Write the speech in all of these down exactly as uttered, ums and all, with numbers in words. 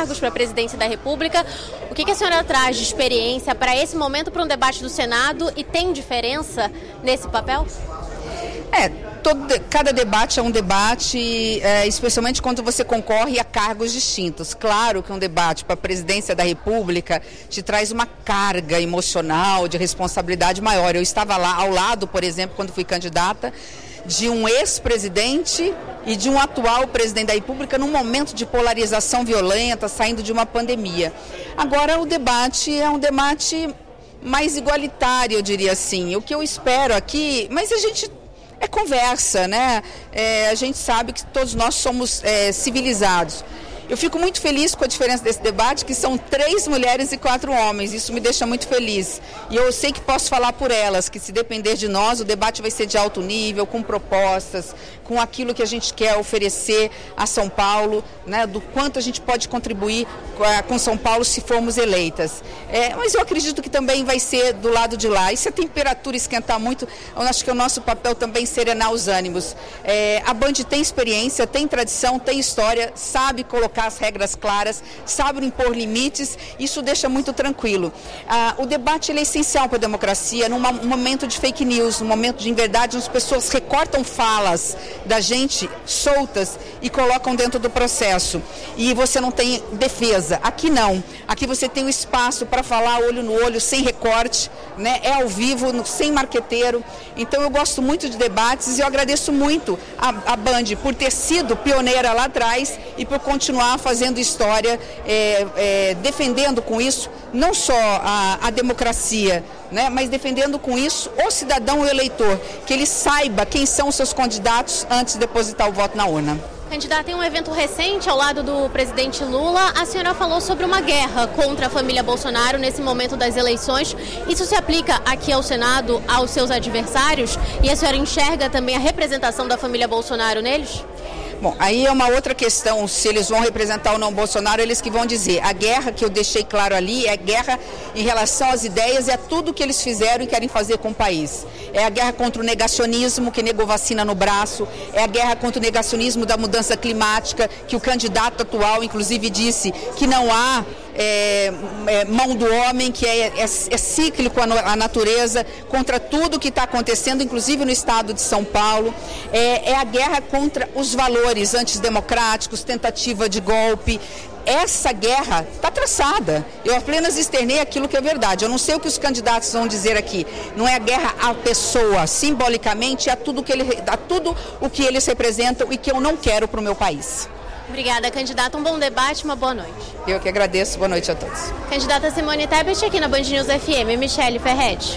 cargos para a presidência da República. O que, que a senhora traz de experiência para esse momento, para um debate do Senado, e tem diferença nesse papel? É, todo, cada debate é um debate, é, especialmente quando você concorre a cargos distintos. Claro que um debate para a presidência da República te traz uma carga emocional, de responsabilidade maior. Eu estava lá ao lado, por exemplo, quando fui candidata, de um ex-presidente e de um atual presidente da República num momento de polarização violenta, saindo de uma pandemia. Agora o debate é um debate mais igualitário, eu diria assim. O que eu espero aqui, mas a gente... É conversa, né? É, a gente sabe que todos nós somos é, civilizados. Eu fico muito feliz com a diferença desse debate, que são três mulheres e quatro homens. Isso me deixa muito feliz. E eu sei que posso falar por elas, que se depender de nós, o debate vai ser de alto nível, com propostas, com aquilo que a gente quer oferecer a São Paulo, né, do quanto a gente pode contribuir com São Paulo se formos eleitas. É, mas eu acredito que também vai ser do lado de lá. E se a temperatura esquentar muito, eu acho que é o nosso papel também serenar os ânimos. É, a Band tem experiência, tem tradição, tem história, sabe colocar as regras claras, sabe impor limites, isso deixa muito tranquilo. Ah, o debate ele é essencial para a democracia, num momento de fake news, num momento de inverdade, onde as pessoas recortam falas da gente soltas e colocam dentro do processo. E você não tem defesa. Aqui não. Aqui você tem o espaço para falar olho no olho, sem recorte, né? É ao vivo, no, sem marqueteiro. Então eu gosto muito de debates e eu agradeço muito a, a Band por ter sido pioneira lá atrás e por continuar fazendo história, é, é, defendendo com isso não só a, a democracia, né, mas defendendo com isso o cidadão, o eleitor, que ele saiba quem são os seus candidatos antes de depositar o voto na urna. Candidata, em um evento recente ao lado do presidente Lula, a senhora falou sobre uma guerra contra a família Bolsonaro nesse momento das eleições. Isso se aplica aqui ao Senado, aos seus adversários? E a senhora enxerga também a representação da família Bolsonaro neles? Bom, aí é uma outra questão, se eles vão representar ou não o Bolsonaro, eles que vão dizer. A guerra que eu deixei claro ali é guerra em relação às ideias e a tudo que eles fizeram e querem fazer com o país. É a guerra contra o negacionismo, que negou vacina no braço, é a guerra contra o negacionismo da mudança climática, que o candidato atual, inclusive, disse que não há é, é, mão do homem, que é, é, é cíclico a, a natureza, contra tudo que está acontecendo, inclusive no estado de São Paulo. É, é a guerra contra os valores antidemocráticos, tentativa de golpe. Essa guerra está traçada. Eu apenas externei aquilo que é verdade. Eu não sei o que os candidatos vão dizer aqui. Não é a guerra à pessoa, simbolicamente, é a tudo, que ele, a tudo o que eles representam e que eu não quero para o meu país. Obrigada, candidata. Um bom debate, uma boa noite. Eu que agradeço. Boa noite a todos. Candidata Simone Tebet aqui na Band News F M. Michele Ferretti.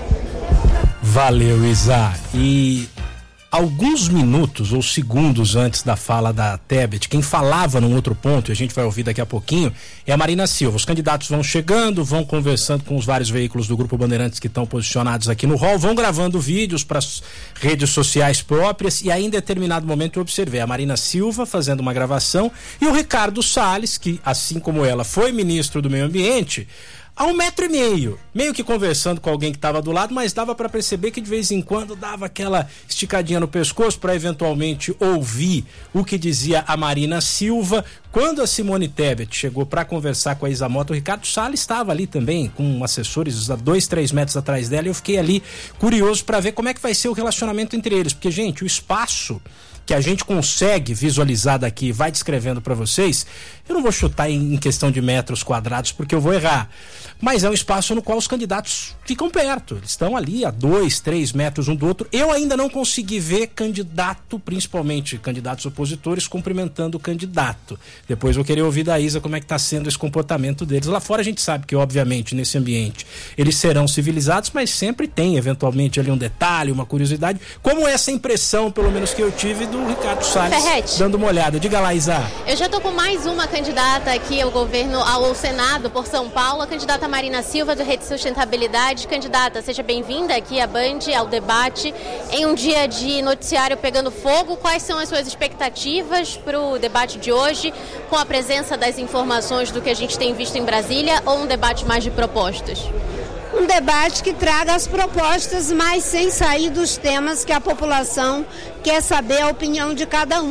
Valeu, Isa. E alguns minutos ou segundos antes da fala da Tebet, quem falava num outro ponto, e a gente vai ouvir daqui a pouquinho, é a Marina Silva. Os candidatos vão chegando, vão conversando com os vários veículos do Grupo Bandeirantes que estão posicionados aqui no hall, vão gravando vídeos para as redes sociais próprias, e aí em determinado momento eu observei a Marina Silva fazendo uma gravação e o Ricardo Salles, que assim como ela foi ministro do Meio Ambiente, a um metro e meio, meio que conversando com alguém que estava do lado, mas dava para perceber que de vez em quando dava aquela esticadinha no pescoço para eventualmente ouvir o que dizia a Marina Silva. Quando a Simone Tebet chegou para conversar com a Isa Mota, o Ricardo Salles estava ali também, com assessores a dois, três metros atrás dela, e eu fiquei ali curioso para ver como é que vai ser o relacionamento entre eles, porque, gente, o espaço que a gente consegue visualizar daqui, vai descrevendo para vocês, eu não vou chutar em, em questão de metros quadrados porque eu vou errar, mas é um espaço no qual os candidatos ficam perto, eles estão ali a dois, três metros um do outro. Eu ainda não consegui ver candidato, principalmente candidatos opositores, cumprimentando o candidato. Depois vou querer ouvir da Isa como é que está sendo esse comportamento deles. Lá fora a gente sabe que, obviamente, nesse ambiente eles serão civilizados, mas sempre tem eventualmente ali um detalhe, uma curiosidade, como essa impressão, pelo menos que eu tive, do Ricardo Salles Ferretti, dando uma olhada. Diga lá, Isa. Eu já estou com mais uma candidata aqui ao governo, ao Senado por São Paulo, a candidata Marina Silva, do Rede Sustentabilidade. Candidata, seja bem-vinda aqui à Band, ao debate. Em um dia de noticiário pegando fogo, quais são as suas expectativas para o debate de hoje, com a presença das informações do que a gente tem visto em Brasília, ou um debate mais de propostas? Um debate que traga as propostas, mas sem sair dos temas que a população quer saber a opinião de cada um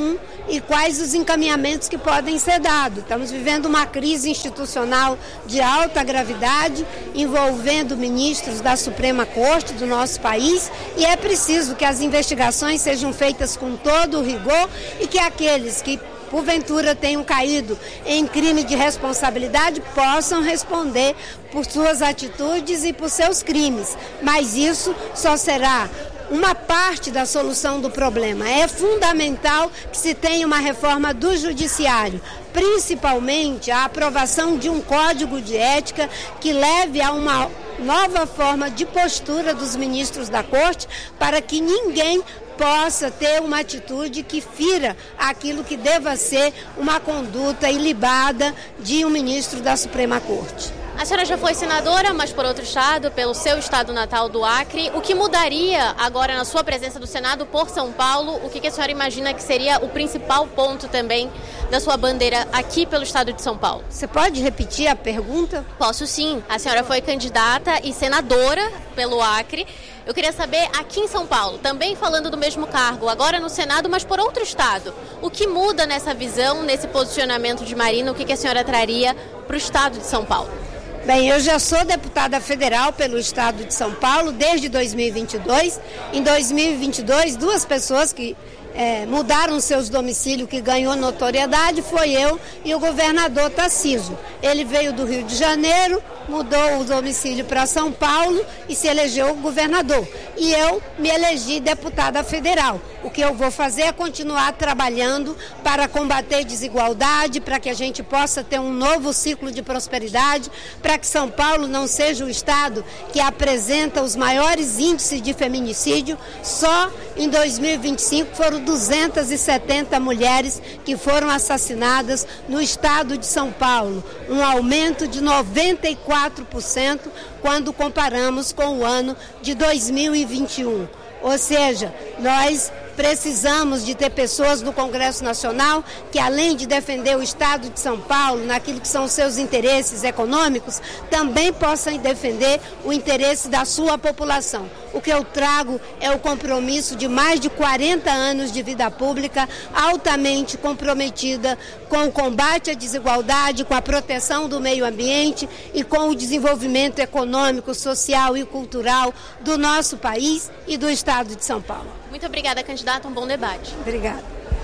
e quais os encaminhamentos que podem ser dados. Estamos vivendo uma crise institucional de alta gravidade, envolvendo ministros da Suprema Corte do nosso país, e é preciso que as investigações sejam feitas com todo o rigor e que aqueles que porventura tenham caído em crime de responsabilidade possam responder por suas atitudes e por seus crimes. Mas isso só será uma parte da solução do problema. É fundamental que se tenha uma reforma do judiciário, principalmente a aprovação de um código de ética que leve a uma nova forma de postura dos ministros da Corte, para que ninguém possa ter uma atitude que fira aquilo que deva ser uma conduta ilibada de um ministro da Suprema Corte. A senhora já foi senadora, mas por outro estado, pelo seu estado natal do Acre. O que mudaria agora na sua presença do Senado por São Paulo? O que, que a senhora imagina que seria o principal ponto também da sua bandeira aqui pelo estado de São Paulo? Você pode repetir a pergunta? Posso sim. A senhora foi candidata e senadora pelo Acre. Eu queria saber, aqui em São Paulo, também falando do mesmo cargo, agora no Senado, mas por outro estado, o que muda nessa visão, nesse posicionamento de Marina, o que, que a senhora traria para o estado de São Paulo? Bem, eu já sou deputada federal pelo estado de São Paulo desde dois mil e vinte e dois. Em dois mil e vinte e dois, duas pessoas que é, mudaram seus domicílios, que ganhou notoriedade, foi eu e o governador Tarcísio. Ele veio do Rio de Janeiro, mudou o domicílio para São Paulo e se elegeu governador. E eu me elegi deputada federal. O que eu vou fazer é continuar trabalhando para combater desigualdade, para que a gente possa ter um novo ciclo de prosperidade, para que São Paulo não seja o estado que apresenta os maiores índices de feminicídio. Só em dois mil e vinte e cinco foram duzentas e setenta mulheres que foram assassinadas no estado de São Paulo, um aumento de noventa e quatro por cento quando comparamos com o ano de dois mil e vinte e um. Ou seja, nós precisamos de ter pessoas no Congresso Nacional que, além de defender o Estado de São Paulo, naquilo que são seus interesses econômicos, também possam defender o interesse da sua população. O que eu trago é o compromisso de mais de quarenta anos de vida pública, altamente comprometida com o combate à desigualdade, com a proteção do meio ambiente e com o desenvolvimento econômico, social e cultural do nosso país e do Estado de São Paulo. Muito obrigada, candidata. Um bom debate. Obrigada.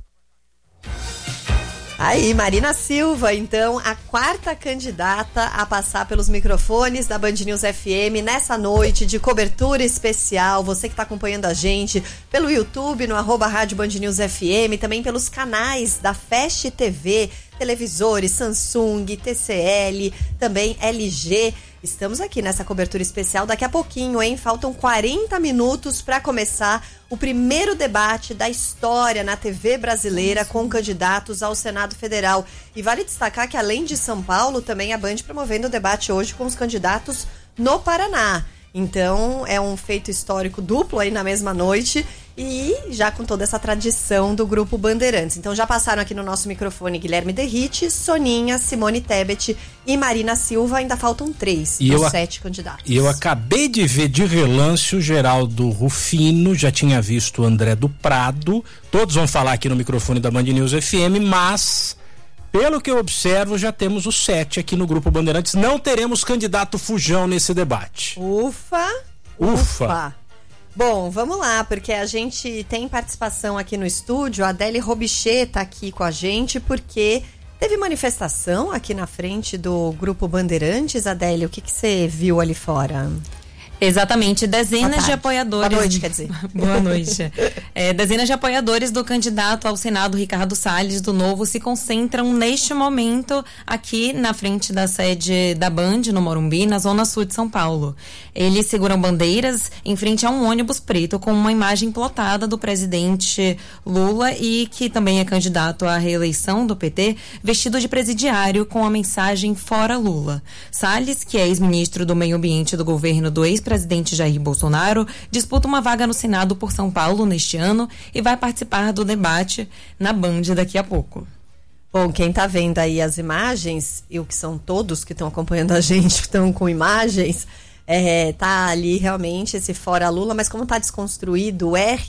Aí, Marina Silva, então, a quarta candidata a passar pelos microfones da Band News F M nessa noite de cobertura especial. Você que está acompanhando a gente pelo YouTube, no arroba Rádio Band News F M, também pelos canais da Fast T V, televisores, Samsung, T C L, também L G. Estamos aqui nessa cobertura especial daqui a pouquinho, hein? Faltam quarenta minutos para começar o primeiro debate da história na T V brasileira com candidatos ao Senado Federal. E vale destacar que, além de São Paulo, também a Band promovendo o debate hoje com os candidatos no Paraná. Então, é um feito histórico duplo aí na mesma noite e já com toda essa tradição do Grupo Bandeirantes. Então, já passaram aqui no nosso microfone Guilherme Derrite, Soninha, Simone Tebet e Marina Silva. Ainda faltam três e dos eu, sete candidatos. E eu acabei de ver de relance o Geraldo Rufino, já tinha visto o André do Prado. Todos vão falar aqui no microfone da Band News F M, mas... pelo que eu observo, já temos os sete aqui no Grupo Bandeirantes. Não teremos candidato fujão nesse debate. Ufa! Ufa! Ufa. Bom, vamos lá, porque a gente tem participação aqui no estúdio. A Adele Robichê tá aqui com a gente, porque teve manifestação aqui na frente do Grupo Bandeirantes. Adele, o que que você viu ali fora? Exatamente, dezenas de apoiadores... Boa noite, quer dizer. Boa noite. É, dezenas de apoiadores do candidato ao Senado, Ricardo Salles, do Novo, se concentram neste momento aqui na frente da sede da Band, no Morumbi, na zona sul de São Paulo. Eles seguram bandeiras em frente a um ônibus preto com uma imagem plotada do presidente Lula e que também é candidato à reeleição do P T, vestido de presidiário com a mensagem Fora Lula. Salles, que é ex-ministro do Meio Ambiente do governo do ex presidente Jair Bolsonaro, disputa uma vaga no Senado por São Paulo neste ano e vai participar do debate na Band daqui a pouco. Bom, quem está vendo aí as imagens, e o que são todos que estão acompanhando a gente, que estão com imagens, é, tá ali realmente esse Fora Lula, mas como está desconstruído o R,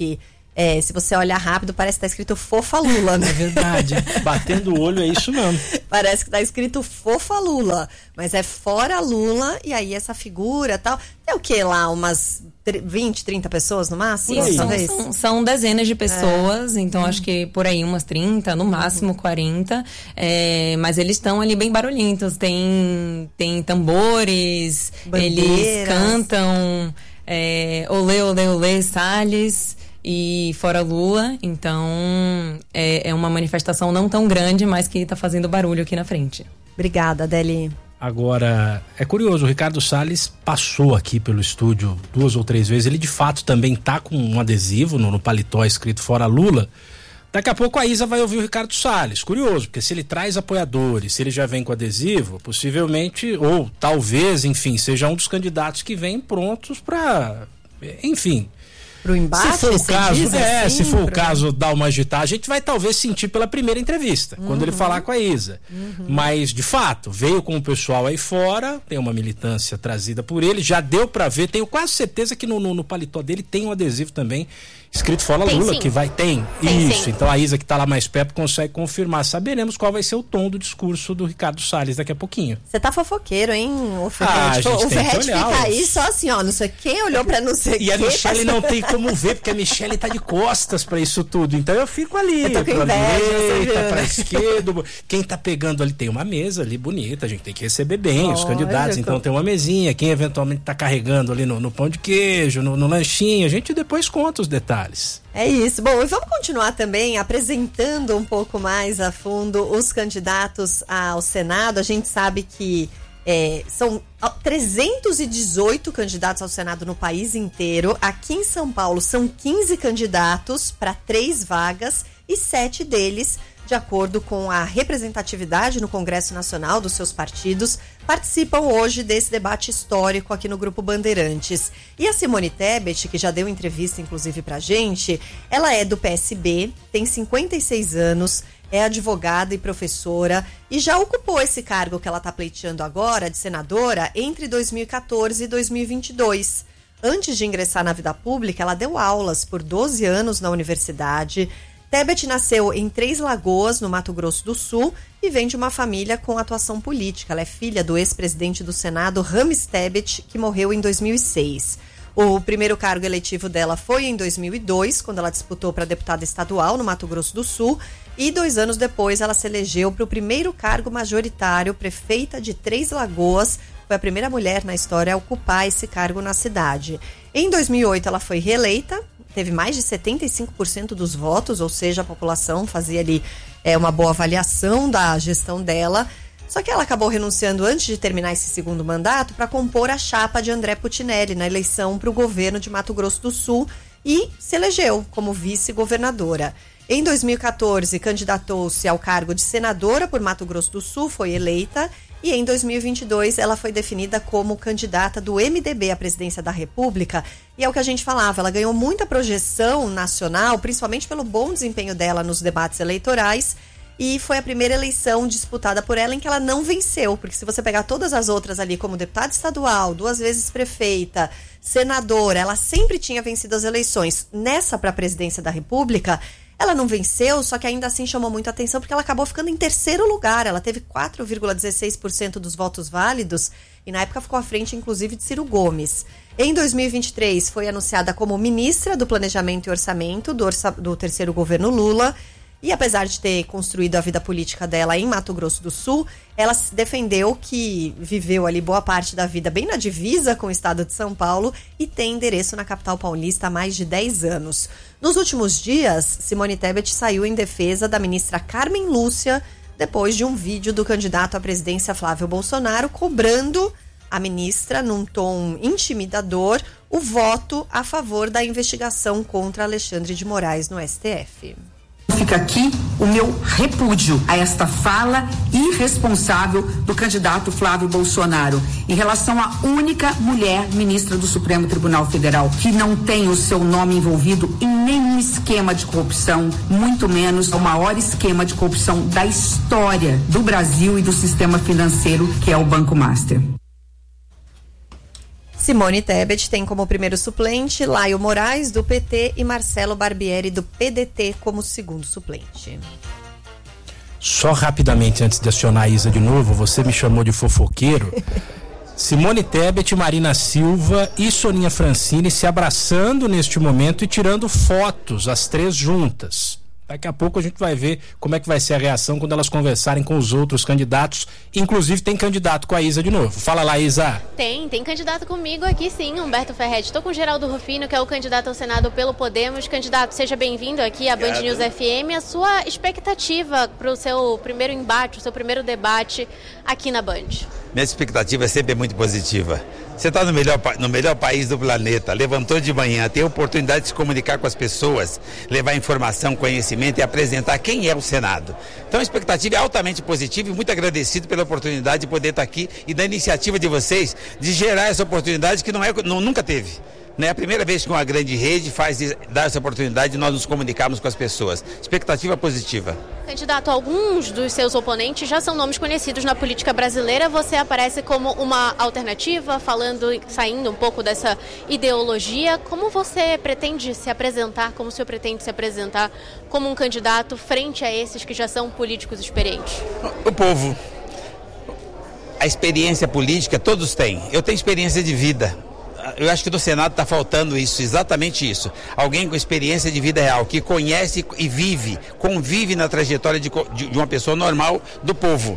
É, se você olhar rápido, parece que tá escrito Fofa Lula, né? É verdade. Batendo o olho é isso mesmo. Parece que tá escrito Fofa Lula, mas é fora Lula, e aí essa figura e tal. É o que lá? Umas vinte, trinta pessoas no máximo? Isso, talvez? São, são dezenas de pessoas, é. então hum. acho que por aí umas trinta, no máximo quarenta. É, mas eles estão ali bem barulhentos. Tem, tem tambores, Bandeiras. Eles cantam é, Olê, Olê, Olê, Salles e Fora Lula. Então é, é uma manifestação não tão grande, mas que está fazendo barulho aqui na frente. Obrigada, Adeli. Agora, é curioso, o Ricardo Salles passou aqui pelo estúdio duas ou três vezes. Ele de fato também tá com um adesivo no, no paletó escrito Fora Lula. Daqui a pouco a Isa vai ouvir o Ricardo Salles. Curioso, porque se ele traz apoiadores, se ele já vem com adesivo, possivelmente, ou talvez, enfim, seja um dos candidatos que vem prontos para, enfim... Pro embate, se for o caso, é, assim, se for pro... o caso dar uma agitada, a gente vai talvez sentir pela primeira entrevista, uhum. quando ele falar com a Isa. Uhum. Mas, de fato, veio com o pessoal aí fora, tem uma militância trazida por ele, já deu pra ver, tenho quase certeza que no, no, no paletó dele tem um adesivo também, escrito Fora tem, Lula, sim. que vai, tem, tem isso, sim. Então a Isa que tá lá mais perto consegue confirmar, saberemos qual vai ser o tom do discurso do Ricardo Salles daqui a pouquinho. Você tá fofoqueiro, hein, o Ferretti? Ah, a gente o Ferretti fica os... aí só assim, ó, não sei quem olhou pra não sei quem. E a Michele não tem como ver, porque a Michele tá de costas pra isso tudo, então eu fico ali, eu tô com pra inveja, direita, pra esquerda, quem tá pegando ali, tem uma mesa ali bonita, a gente tem que receber bem Olha, os candidatos, então tô... tem uma mesinha, quem eventualmente tá carregando ali no, no pão de queijo, no, no lanchinho, a gente depois conta os detalhes. É isso. Bom, e vamos continuar também apresentando um pouco mais a fundo os candidatos ao Senado. A gente sabe que é, são trezentos e dezoito candidatos ao Senado no país inteiro. Aqui em São Paulo são quinze candidatos para três vagas e sete deles, de acordo com a representatividade no Congresso Nacional dos seus partidos, participam hoje desse debate histórico aqui no Grupo Bandeirantes. E a Simone Tebet, que já deu entrevista inclusive pra gente, ela é do P S B, tem cinquenta e seis anos, é advogada e professora e já ocupou esse cargo que ela está pleiteando agora, de senadora, entre dois mil e quatorze e dois mil e vinte e dois. Antes de ingressar na vida pública, ela deu aulas por doze anos na universidade. Tebet nasceu em Três Lagoas, no Mato Grosso do Sul, e vem de uma família com atuação política. Ela é filha do ex-presidente do Senado, Rames Tebet, que morreu em dois mil e seis. O primeiro cargo eletivo dela foi em dois mil e dois, quando ela disputou para deputada estadual no Mato Grosso do Sul, e dois anos depois ela se elegeu para o primeiro cargo majoritário, prefeita de Três Lagoas. Foi a primeira mulher na história a ocupar esse cargo na cidade. Em dois mil e oito ela foi reeleita, teve mais de setenta e cinco por cento dos votos, ou seja, a população fazia ali é, uma boa avaliação da gestão dela. Só que ela acabou renunciando antes de terminar esse segundo mandato para compor a chapa de André Putinelli na eleição para o governo de Mato Grosso do Sul e se elegeu como vice-governadora. Em dois mil e quatorze, candidatou-se ao cargo de senadora por Mato Grosso do Sul, foi eleita. E em dois mil e vinte e dois ela foi definida como candidata do M D B à presidência da República. E é o que a gente falava, ela ganhou muita projeção nacional, principalmente pelo bom desempenho dela nos debates eleitorais. E foi a primeira eleição disputada por ela em que ela não venceu. Porque se você pegar todas as outras ali como deputada estadual, duas vezes prefeita, senadora, ela sempre tinha vencido as eleições. Nessa para a presidência da República, ela não venceu, só que ainda assim chamou muita atenção porque ela acabou ficando em terceiro lugar. Ela teve quatro vírgula dezesseis por cento dos votos válidos e na época ficou à frente, inclusive, de Ciro Gomes. Em dois mil e vinte e três, foi anunciada como ministra do Planejamento e Orçamento do, orça, do terceiro governo Lula. E apesar de ter construído a vida política dela em Mato Grosso do Sul, ela defendeu que viveu ali boa parte da vida bem na divisa com o estado de São Paulo e tem endereço na capital paulista há mais de dez anos. Nos últimos dias, Simone Tebet saiu em defesa da ministra Carmen Lúcia depois de um vídeo do candidato à presidência Flávio Bolsonaro cobrando a ministra, num tom intimidador, o voto a favor da investigação contra Alexandre de Moraes no S T F. Fica aqui o meu repúdio a esta fala irresponsável do candidato Flávio Bolsonaro em relação à única mulher ministra do Supremo Tribunal Federal que não tem o seu nome envolvido em nenhum esquema de corrupção, muito menos o maior esquema de corrupção da história do Brasil e do sistema financeiro, que é o Banco Master. Simone Tebet tem como primeiro suplente Laio Moraes, do P T, e Marcelo Barbieri, do P D T, como segundo suplente. Só rapidamente, antes de acionar a Isa de novo, você me chamou de fofoqueiro. Simone Tebet, Marina Silva e Soninha Francini se abraçando neste momento e tirando fotos, as três juntas. Daqui a pouco a gente vai ver como é que vai ser a reação quando elas conversarem com os outros candidatos. Inclusive tem candidato com a Isa de novo. Fala lá, Isa. Tem, tem candidato comigo aqui sim, Humberto Ferretti. Estou com o Geraldo Rufino, que é o candidato ao Senado pelo Podemos. Candidato, seja bem-vindo aqui à Band News F M. A sua expectativa para o seu primeiro embate, o seu primeiro debate aqui na Band? Minha expectativa é sempre muito positiva. Você está no melhor, no melhor país do planeta, levantou de manhã, tem a oportunidade de se comunicar com as pessoas, levar informação, conhecimento e apresentar quem é o Senado. Então a expectativa é altamente positiva e muito agradecido pela oportunidade de poder estar aqui e da iniciativa de vocês de gerar essa oportunidade que não é, não, nunca teve. Não é a primeira vez que uma grande rede faz dar essa oportunidade de nós nos comunicarmos com as pessoas. Expectativa positiva. Candidato, alguns dos seus oponentes já são nomes conhecidos na política brasileira. Você aparece como uma alternativa, falando, saindo um pouco dessa ideologia. Como você pretende se apresentar, como o senhor pretende se apresentar como um candidato frente a esses que já são políticos experientes? O povo. A experiência política todos têm. Eu tenho experiência de vida. Eu acho que no Senado está faltando isso, exatamente isso. Alguém com experiência de vida real, que conhece e vive, convive na trajetória de, de uma pessoa normal do povo.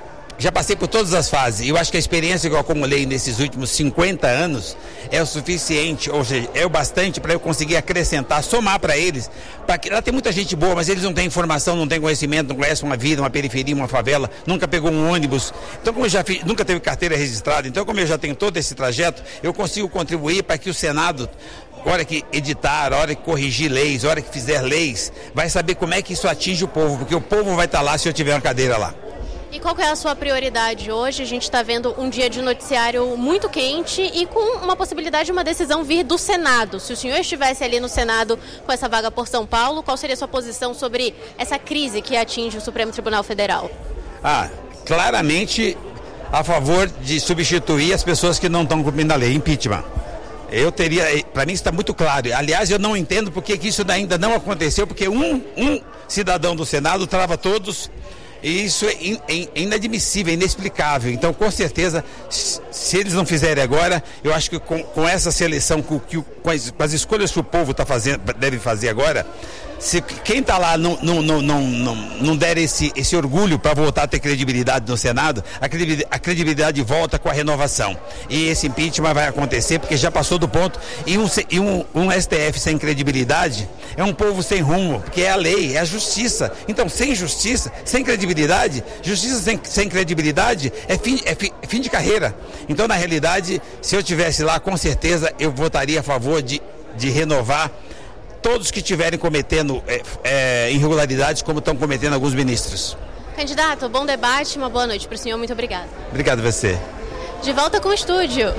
Já passei por todas as fases e eu acho que a experiência que eu acumulei nesses últimos cinquenta anos é o suficiente, ou seja, é o bastante para eu conseguir acrescentar, somar para eles. Pra que, lá tem muita gente boa, mas eles não têm informação, não têm conhecimento, não conhecem uma vida, uma periferia, uma favela, nunca pegou um ônibus. Então, como eu já fiz, nunca teve carteira registrada, então como eu já tenho todo esse trajeto, eu consigo contribuir para que o Senado, a hora que editar, a hora que corrigir leis, a hora que fizer leis, vai saber como é que isso atinge o povo, porque o povo vai estar lá se eu tiver uma cadeira lá. E qual que é a sua prioridade hoje? A gente está vendo um dia de noticiário muito quente e com uma possibilidade de uma decisão vir do Senado. Se o senhor estivesse ali no Senado com essa vaga por São Paulo, qual seria a sua posição sobre essa crise que atinge o Supremo Tribunal Federal? Ah, claramente a favor de substituir as pessoas que não estão cumprindo a lei, impeachment. Eu teria, para mim isso está muito claro. Aliás, eu não entendo por que isso ainda não aconteceu, porque um, um cidadão do Senado trava todos. E isso é, in, é inadmissível, é inexplicável. Então, com certeza, se eles não fizerem agora, eu acho que com, com essa seleção, com, com, as, com as escolhas que o povo tá fazendo, deve fazer agora, se quem está lá não, não, não, não, não, não der esse, esse orgulho para voltar a ter credibilidade no Senado, a credibilidade, a credibilidade volta com a renovação. E esse impeachment vai acontecer porque já passou do ponto. E um, e um, um S T F sem credibilidade é um povo sem rumo, porque é a lei, é a justiça. Então, sem justiça, sem credibilidade, justiça sem, sem credibilidade é fim, é, fim, é fim de carreira. Então, na realidade, se eu estivesse lá, com certeza eu votaria a favor de, de renovar todos que estiverem cometendo é, é, irregularidades, como estão cometendo alguns ministros. Candidato, bom debate, uma boa noite para o senhor, muito obrigado. Obrigado a você. De volta com o estúdio.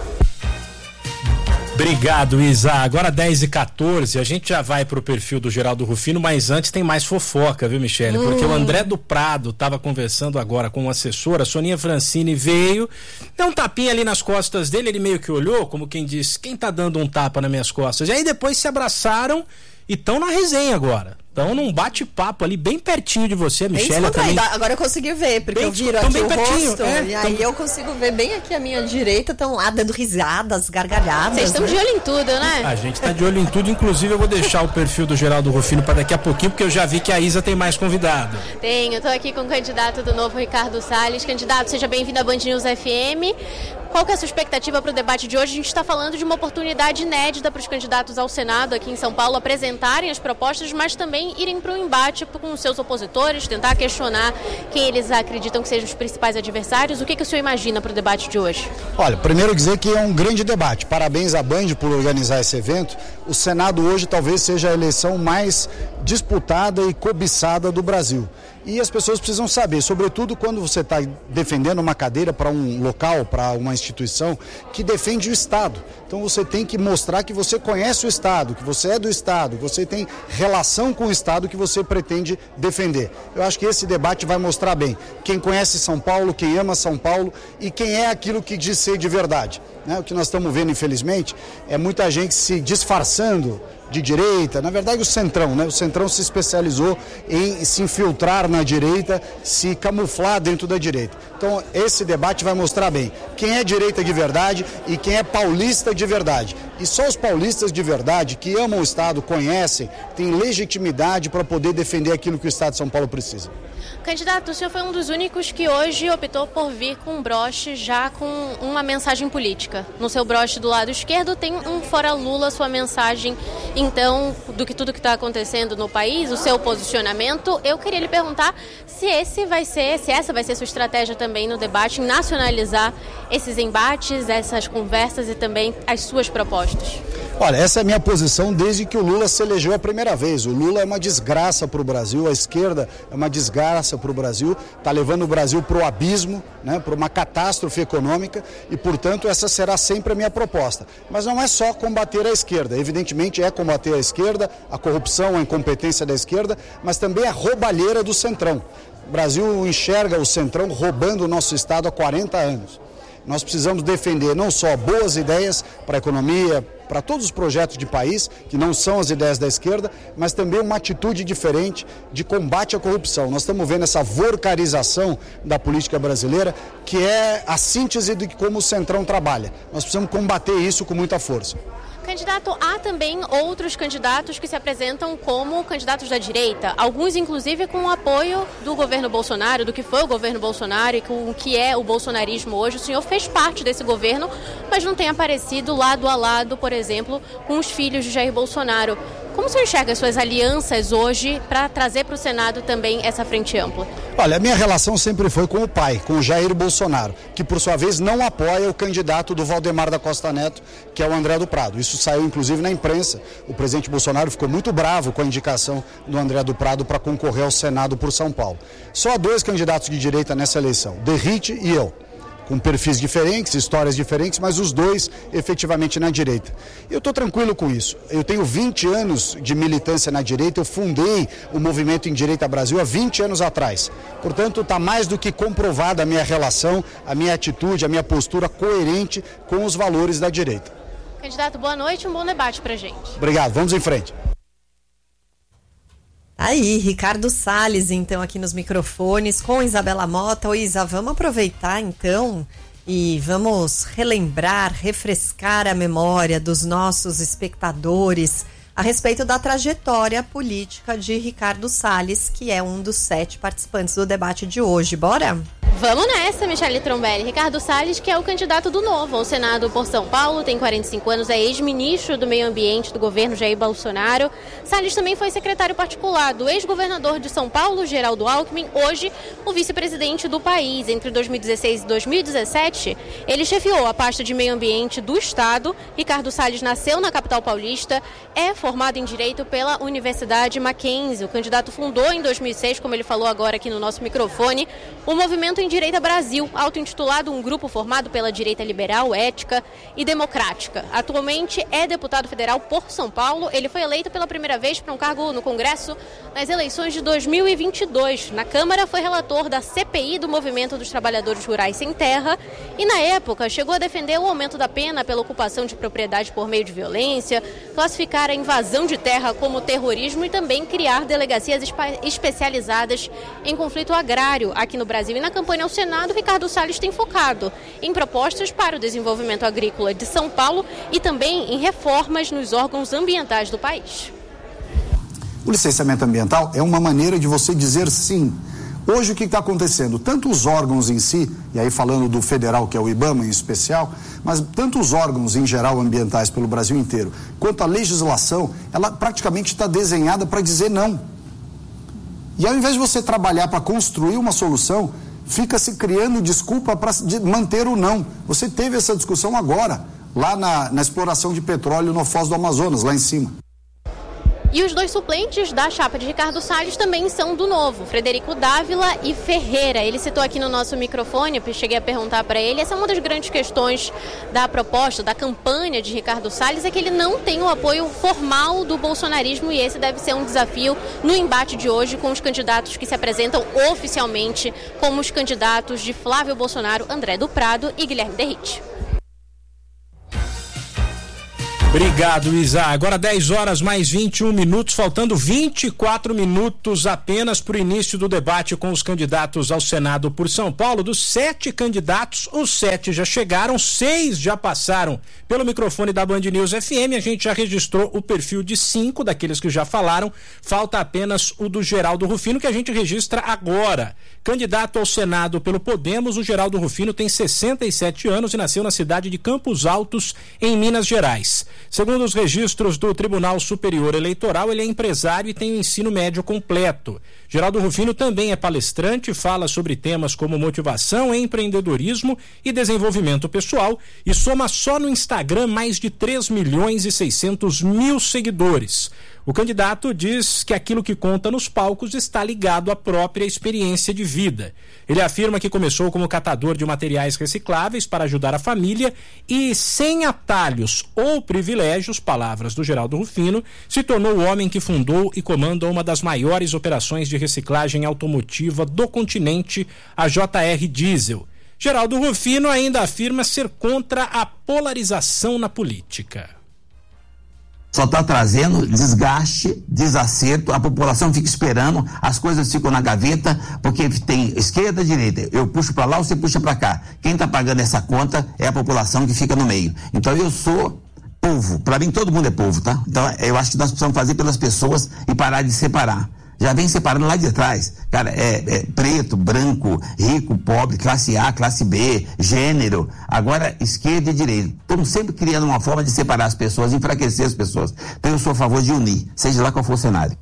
Obrigado, Isa. Agora dez e quatorze, a gente já vai pro perfil do Geraldo Rufino, mas antes tem mais fofoca, viu, Michele? Hum. Porque o André do Prado estava conversando agora com uma assessora, a Soninha Francini veio, deu um tapinha ali nas costas dele, ele meio que olhou, como quem diz, quem tá dando um tapa nas minhas costas? E aí depois se abraçaram e estão na resenha agora. Então, num bate-papo ali, bem pertinho de você, Michele. Também... Agora eu consegui ver, porque bem, eu viro aqui bem o pertinho, rosto, é, e aí tão... eu consigo ver bem aqui à minha direita, estão lá dando risadas, gargalhadas. Vocês estão né? de olho em tudo, né? A gente tá de olho em tudo, inclusive eu vou deixar o perfil do Geraldo Rufino para daqui a pouquinho, porque eu já vi que a Isa tem mais convidado. Tenho, eu tô aqui com o candidato do Novo, Ricardo Salles. Candidato, seja bem-vindo à Band News F M. Qual que é a sua expectativa para o debate de hoje? A gente está falando de uma oportunidade inédita para os candidatos ao Senado aqui em São Paulo apresentarem as propostas, mas também irem para o embate com os seus opositores, tentar questionar quem eles acreditam que sejam os principais adversários. O que, que o senhor imagina para o debate de hoje? Olha, primeiro dizer que é um grande debate. Parabéns à Band por organizar esse evento. O Senado hoje talvez seja a eleição mais disputada e cobiçada do Brasil. E as pessoas precisam saber, sobretudo quando você está defendendo uma cadeira para um local, para uma instituição que defende o Estado. Então você tem que mostrar que você conhece o Estado, que você é do Estado, que você tem relação com o Estado que você pretende defender. Eu acho que esse debate vai mostrar bem quem conhece São Paulo, quem ama São Paulo e quem é aquilo que diz ser de verdade. Né? O que nós estamos vendo, infelizmente, é muita gente se disfarçando de direita, na verdade o Centrão, né? O Centrão se especializou em se infiltrar na direita, se camuflar dentro da direita. Então esse debate vai mostrar bem quem é direita de verdade e quem é paulista de verdade. E só os paulistas de verdade, que amam o Estado, conhecem, têm legitimidade para poder defender aquilo que o Estado de São Paulo precisa. Candidato, o senhor foi um dos únicos que hoje optou por vir com um broche já com uma mensagem política. No seu broche do lado esquerdo tem um Fora Lula, sua mensagem, então, do que tudo que está acontecendo no país, o seu posicionamento. Eu queria lhe perguntar se esse vai ser, se essa vai ser sua estratégia também no debate, em nacionalizar esses embates, essas conversas e também as suas propostas. Olha, essa é a minha posição desde que o Lula se elegeu a primeira vez. O Lula é uma desgraça para o Brasil, a esquerda é uma desgraça para o Brasil, está levando o Brasil para o abismo, né, para uma catástrofe econômica e, portanto, essa será sempre a minha proposta. Mas não é só combater a esquerda, evidentemente é combater a esquerda, a corrupção, a incompetência da esquerda, mas também a roubalheira do Centrão. O Brasil enxerga o Centrão roubando o nosso Estado há quarenta anos. Nós precisamos defender não só boas ideias para a economia, para todos os projetos de país, que não são as ideias da esquerda, mas também uma atitude diferente de combate à corrupção. Nós estamos vendo essa vorcarização da política brasileira, que é a síntese de como o Centrão trabalha. Nós precisamos combater isso com muita força. Candidato, há também outros candidatos que se apresentam como candidatos da direita, alguns inclusive com o apoio do governo Bolsonaro, do que foi o governo Bolsonaro e com o que é o bolsonarismo hoje. O senhor fez parte desse governo, mas não tem aparecido lado a lado, por exemplo, com os filhos de Jair Bolsonaro. Como o senhor enxerga as suas alianças hoje para trazer para o Senado também essa frente ampla? Olha, a minha relação sempre foi com o pai, com o Jair Bolsonaro, que por sua vez não apoia o candidato do Valdemar da Costa Neto, que é o André do Prado. Isso saiu inclusive na imprensa. O presidente Bolsonaro ficou muito bravo com a indicação do André do Prado para concorrer ao Senado por São Paulo. Só há dois candidatos de direita nessa eleição, Derrite e eu. Com perfis diferentes, histórias diferentes, mas os dois efetivamente na direita. Eu estou tranquilo com isso. Eu tenho vinte anos de militância na direita, eu fundei o Movimento em Direita Brasil há vinte anos atrás. Portanto, está mais do que comprovada a minha relação, a minha atitude, a minha postura coerente com os valores da direita. Candidato, boa noite e um bom debate para a gente. Obrigado, vamos em frente. Aí, Ricardo Salles, então, aqui nos microfones, com Isabela Mota. Oi, Isa, vamos aproveitar, então, e vamos relembrar, refrescar a memória dos nossos espectadores a respeito da trajetória política de Ricardo Salles, que é um dos sete participantes do debate de hoje. Bora? Vamos nessa, Michele Trombelli. Ricardo Salles, que é o candidato do Novo ao Senado por São Paulo, tem quarenta e cinco anos, é ex-ministro do Meio Ambiente do governo Jair Bolsonaro. Salles também foi secretário particular do ex-governador de São Paulo, Geraldo Alckmin, hoje o vice-presidente do país. Entre dois mil e dezesseis e dois mil e dezessete, ele chefiou a pasta de Meio Ambiente do Estado. Ricardo Salles nasceu na capital paulista, é formado em Direito pela Universidade Mackenzie. O candidato fundou em dois mil e seis, como ele falou agora aqui no nosso microfone, o Movimento em Direita Brasil, auto-intitulado um grupo formado pela direita liberal, ética e democrática. Atualmente é deputado federal por São Paulo. Ele foi eleito pela primeira vez para um cargo no Congresso nas eleições de dois mil e vinte e dois. Na Câmara foi relator da C P I do Movimento dos Trabalhadores Rurais Sem Terra e, na época, chegou a defender o aumento da pena pela ocupação de propriedade por meio de violência, classificar a invasão de terra como terrorismo e também criar delegacias especializadas em conflito agrário aqui no Brasil. E na campanha ao Senado, Ricardo Salles tem focado em propostas para o desenvolvimento agrícola de São Paulo e também em reformas nos órgãos ambientais do país. O licenciamento ambiental é uma maneira de você dizer sim. Hoje o que está acontecendo? Tanto os órgãos em si, e aí falando do federal, que é o IBAMA em especial, mas tanto os órgãos em geral ambientais pelo Brasil inteiro, quanto a legislação, ela praticamente está desenhada para dizer não. E ao invés de você trabalhar para construir uma solução, fica se criando desculpa para manter o não. Você teve essa discussão agora, lá na, na exploração de petróleo no Foz do Amazonas, lá em cima. E os dois suplentes da chapa de Ricardo Salles também são do Novo, Frederico Dávila e Ferreira. Ele citou aqui no nosso microfone, eu cheguei a perguntar para ele, essa é uma das grandes questões da proposta, da campanha de Ricardo Salles, é que ele não tem o apoio formal do bolsonarismo, e esse deve ser um desafio no embate de hoje com os candidatos que se apresentam oficialmente como os candidatos de Flávio Bolsonaro, André do Prado e Guilherme Derrite. Obrigado, Isa. Agora dez horas mais vinte e um minutos, faltando vinte e quatro minutos apenas para o início do debate com os candidatos ao Senado por São Paulo. Dos sete candidatos, os sete já chegaram, seis já passaram pelo microfone da Band News F M. A gente já registrou o perfil de cinco daqueles que já falaram. Falta apenas o do Geraldo Rufino, que a gente registra agora. Candidato ao Senado pelo Podemos, o Geraldo Rufino tem sessenta e sete anos e nasceu na cidade de Campos Altos, em Minas Gerais. Segundo os registros do Tribunal Superior Eleitoral, ele é empresário e tem o ensino médio completo. Geraldo Rufino também é palestrante, fala sobre temas como motivação, empreendedorismo e desenvolvimento pessoal e soma só no Instagram mais de três milhões e seiscentos mil seguidores. O candidato diz que aquilo que conta nos palcos está ligado à própria experiência de vida. Ele afirma que começou como catador de materiais recicláveis para ajudar a família e, sem atalhos ou privilégios, palavras do Geraldo Rufino, se tornou o homem que fundou e comanda uma das maiores operações de reciclagem automotiva do continente, a J R Diesel. Geraldo Rufino ainda afirma ser contra a polarização na política. Só está trazendo desgaste, desacerto, a população fica esperando, as coisas ficam na gaveta, porque tem esquerda, direita, eu puxo para lá, você puxa para cá. Quem está pagando essa conta é a população que fica no meio. Então eu sou povo, para mim todo mundo é povo, tá? Então eu acho que nós precisamos fazer pelas pessoas e parar de separar. Já vem separando lá de trás, cara, é, é preto, branco, rico, pobre, classe A, classe B, gênero, agora esquerda e direita. Estamos sempre criando uma forma de separar as pessoas, enfraquecer as pessoas. Então eu sou a favor de unir, seja lá qual for o cenário.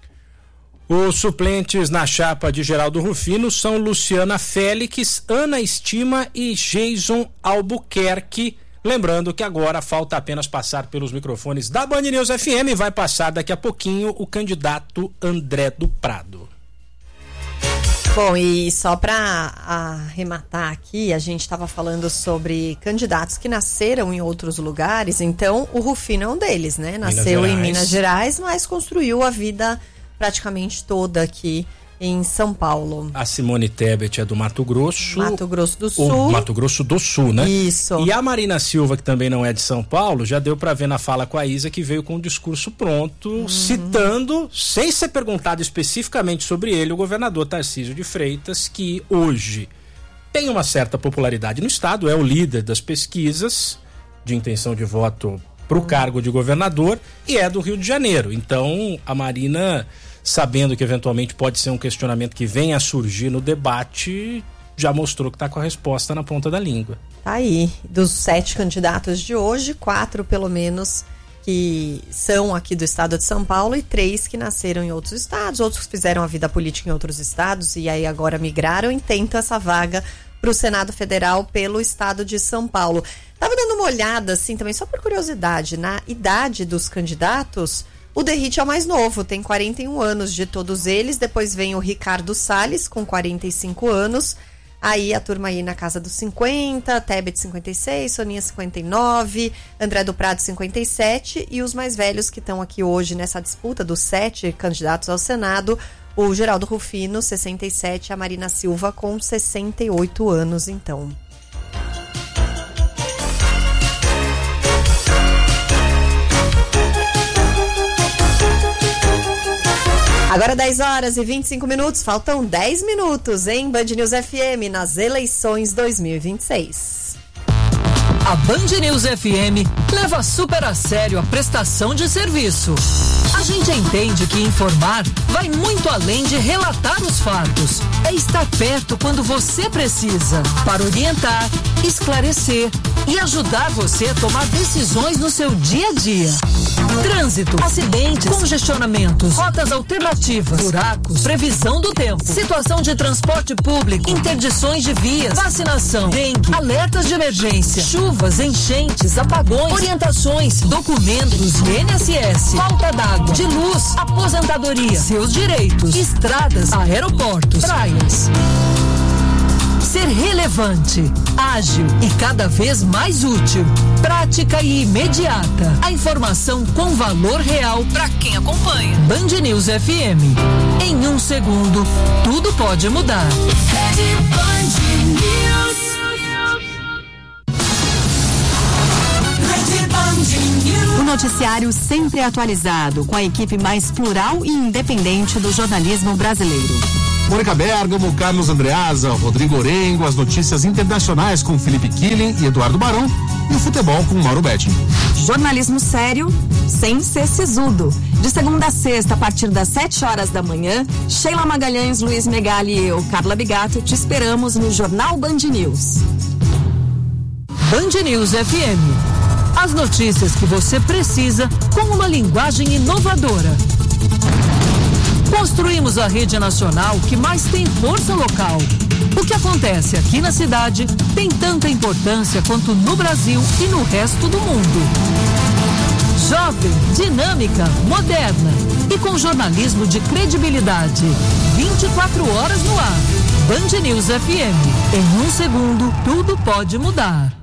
Os suplentes na chapa de Geraldo Rufino são Luciana Félix, Ana Estima e Jason Albuquerque. Lembrando que agora falta apenas passar pelos microfones da Band News F M e vai passar daqui a pouquinho o candidato André do Prado. Bom, e só para arrematar aqui, a gente estava falando sobre candidatos que nasceram em outros lugares, então o Rufino é um deles, né? Nasceu em Minas Gerais, mas construiu a vida praticamente toda aqui em São Paulo. A Simone Tebet é do Mato Grosso. Mato Grosso do Sul. Ou Mato Grosso do Sul, né? Isso. E a Marina Silva, que também não é de São Paulo, já deu para ver na fala com a Isa que veio com um discurso pronto, uhum. citando, sem ser perguntado especificamente sobre ele, o governador Tarcísio de Freitas, que hoje tem uma certa popularidade no estado, é o líder das pesquisas de intenção de voto para o uhum. cargo de governador e é do Rio de Janeiro. Então, a Marina, sabendo que eventualmente pode ser um questionamento que venha a surgir no debate, já mostrou que está com a resposta na ponta da língua. Tá aí, dos sete candidatos de hoje, quatro pelo menos que são aqui do estado de São Paulo e três que nasceram em outros estados, outros fizeram a vida política em outros estados e aí agora migraram e tentam essa vaga para o Senado Federal pelo estado de São Paulo. Tava dando uma olhada assim também, só por curiosidade, na idade dos candidatos. O Derrite é o mais novo, tem quarenta e um anos de todos eles. Depois vem o Ricardo Salles, com quarenta e cinco anos. Aí a turma aí na casa dos cinquenta, Tebet cinquenta e seis, Soninha cinquenta e nove, André do Prado cinquenta e sete. E os mais velhos que estão aqui hoje nessa disputa dos sete candidatos ao Senado, o Geraldo Rufino, sessenta e sete, a Marina Silva com sessenta e oito anos, então. Agora dez horas e vinte e cinco minutos, faltam dez minutos em Band News F M nas eleições dois mil e vinte e seis. A Band News F M leva super a sério a prestação de serviço. A gente entende que informar vai muito além de relatar os fatos. É estar perto quando você precisa, para orientar, esclarecer e ajudar você a tomar decisões no seu dia a dia. Trânsito, acidentes, congestionamentos, rotas alternativas, buracos, previsão do tempo, situação de transporte público, interdições de vias, vacinação, dengue, alertas de emergência, chuvas, enchentes, apagões, orientações, documentos, I N S S, falta d'água, de luz, aposentadoria, seus direitos, estradas, aeroportos, praias. Ser relevante, ágil e cada vez mais útil. Prática e imediata. A informação com valor real para quem acompanha. Band News F M. Em um segundo, tudo pode mudar. O noticiário sempre atualizado, com a equipe mais plural e independente do jornalismo brasileiro. Mônica Bergamo, Carlos Andreasa, Rodrigo Orengo, as notícias internacionais com Felipe Killing e Eduardo Barão e o futebol com Mauro Betting. Jornalismo sério, sem ser sisudo. De segunda a sexta, a partir das sete horas da manhã, Sheila Magalhães, Luiz Megali e eu, Carla Bigato, te esperamos no Jornal Band News. Band News F M. As notícias que você precisa com uma linguagem inovadora. Construímos a rede nacional que mais tem força local. O que acontece aqui na cidade tem tanta importância quanto no Brasil e no resto do mundo. Jovem, dinâmica, moderna e com jornalismo de credibilidade. vinte e quatro horas no ar. Band News F M. Em um segundo, tudo pode mudar.